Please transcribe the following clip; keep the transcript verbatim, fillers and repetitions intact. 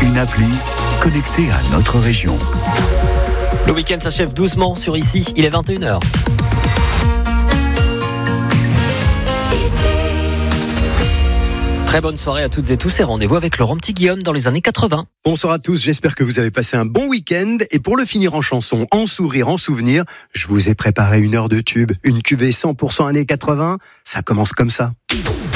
Une appli connectée à notre région. Le week-end s'achève doucement sur Ici, il est vingt et une heures. Très bonne soirée à toutes et tous et rendez-vous avec Laurent Petit-Guillaume dans les années quatre-vingts. Bonsoir à tous, j'espère que vous avez passé un bon week-end. Et pour le finir en chanson, en sourire, en souvenir, je vous ai préparé une heure de tube, une cuvée cent pour cent années quatre-vingts. Ça commence comme ça.